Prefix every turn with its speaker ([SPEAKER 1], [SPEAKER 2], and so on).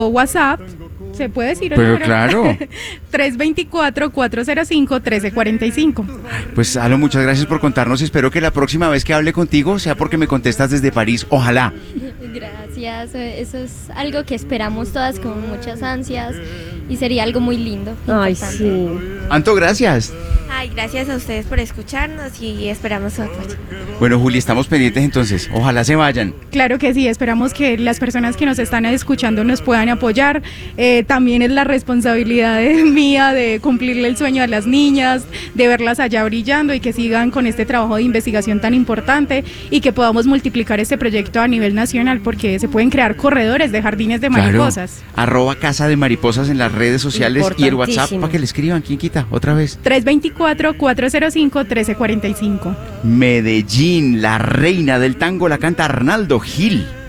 [SPEAKER 1] WhatsApp, ¿se puede decir el
[SPEAKER 2] Pero
[SPEAKER 1] número?
[SPEAKER 2] claro.
[SPEAKER 1] 324-405-1345.
[SPEAKER 2] Pues Alo, muchas gracias por contarnos. Espero que la próxima vez que hable contigo sea porque me contestas desde París. Ojalá.
[SPEAKER 3] Gracias, eso es algo que esperamos todas con muchas ansias y sería algo muy lindo.
[SPEAKER 4] Ay,
[SPEAKER 3] Importante.
[SPEAKER 4] sí.
[SPEAKER 2] Anto, gracias.
[SPEAKER 5] Ay, gracias a ustedes por escucharnos y esperamos su apoyo.
[SPEAKER 2] Bueno, Juli, estamos pendientes entonces. Ojalá se vayan.
[SPEAKER 1] Claro que sí, esperamos que las personas que nos están escuchando nos puedan apoyar. También es la responsabilidad mía de cumplirle el sueño a las niñas, de verlas allá brillando y que sigan con este trabajo de investigación tan importante y que podamos multiplicar este proyecto a nivel nacional porque se pueden crear corredores de jardines de mariposas.
[SPEAKER 2] Claro. @Casa de Mariposas en las redes sociales y el WhatsApp
[SPEAKER 4] Importantísimo.
[SPEAKER 2] para que le escriban. ¿Quién quita? Otra vez.
[SPEAKER 1] 324-405-1345.
[SPEAKER 2] Medellín, la reina del tango la canta Arnaldo Gil.